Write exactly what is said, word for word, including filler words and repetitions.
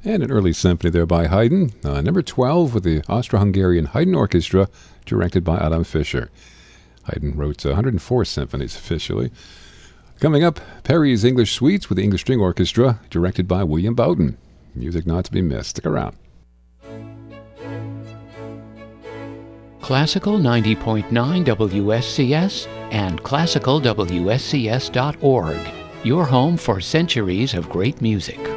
And an early symphony there by Haydn, uh, number twelve with the Austro-Hungarian Haydn Orchestra, directed by Adam Fischer. Haydn wrote one hundred four symphonies officially. Coming up, Perry's English Suites with the English String Orchestra, directed by William Bowden. Music not to be missed. Stick around. Classical ninety point nine W S C S and classical W S C S dot org. Your home for centuries of great music.